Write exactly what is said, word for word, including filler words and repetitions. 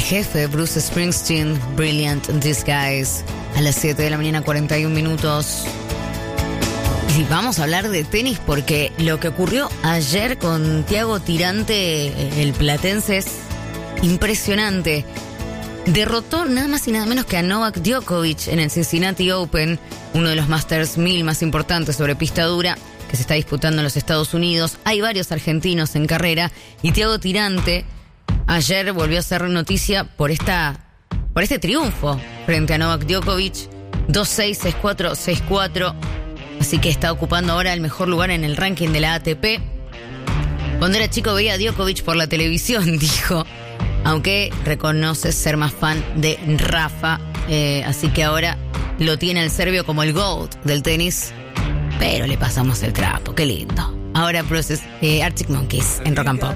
jefe, Bruce Springsteen, Brilliant in Disguise, a las siete de la mañana, cuarenta y un minutos. Y vamos a hablar de tenis porque lo que ocurrió ayer con Thiago Tirante, el platense, es impresionante. Derrotó nada más y nada menos que a Novak Djokovic en el Cincinnati Open, uno de los Masters mil más importantes sobre pista dura que se está disputando en los Estados Unidos. Hay varios argentinos en carrera y Thiago Tirante ayer volvió a ser noticia por esta por este triunfo frente a Novak Djokovic, dos seis, seis cuatro, seis cuatro. Así que está ocupando ahora el mejor lugar en el ranking de la A T P. Cuando era chico veía a Djokovic por la televisión, dijo, aunque reconoce ser más fan de Rafa. Eh, así que ahora lo tiene el serbio como el GOAT del tenis. Pero le pasamos el trapo, qué lindo. Ahora Process, eh, Arctic Monkeys en Rock and Pop.